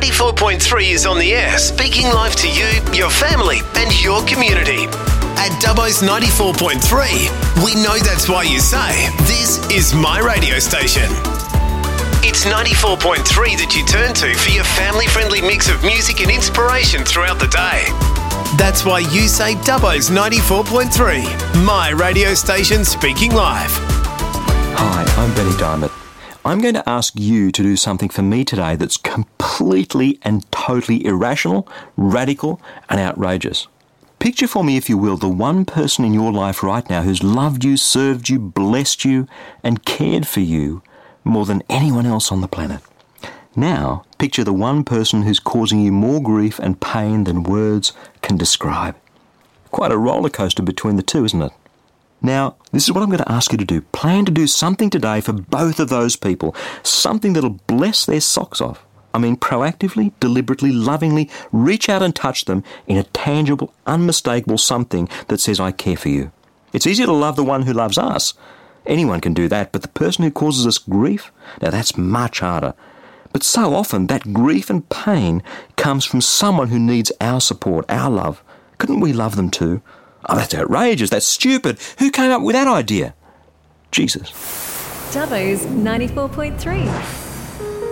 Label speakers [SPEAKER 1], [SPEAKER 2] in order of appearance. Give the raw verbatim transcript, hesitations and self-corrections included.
[SPEAKER 1] ninety-four point three is on the air, speaking live to you, your family and your community. At Dubbo's ninety-four point three, we know that's why you say, this is my radio station. It's ninety-four point three that you turn to for your family-friendly mix of music and inspiration throughout the day. That's why you say Dubbo's ninety-four point three, my radio station speaking live.
[SPEAKER 2] Hi, I'm Benny Diamond. I'm going to ask you to do something for me today that's completely and totally irrational, radical and outrageous. Picture for me, if you will, the one person in your life right now who's loved you, served you, blessed you and cared for you more than anyone else on the planet. Now, picture the one person who's causing you more grief and pain than words can describe. Quite a roller coaster between the two, isn't it? Now, this is what I'm going to ask you to do. Plan to do something today for both of those people. Something that'll bless their socks off. I mean, proactively, deliberately, lovingly reach out and touch them in a tangible, unmistakable something that says, I care for you. It's easier to love the one who loves us. Anyone can do that, but the person who causes us grief, now that's much harder. But so often that grief and pain comes from someone who needs our support, our love. Couldn't we love them too? Oh, that's outrageous, that's stupid. Who came up with that idea? Jesus.
[SPEAKER 3] Dubbo's ninety-four point three.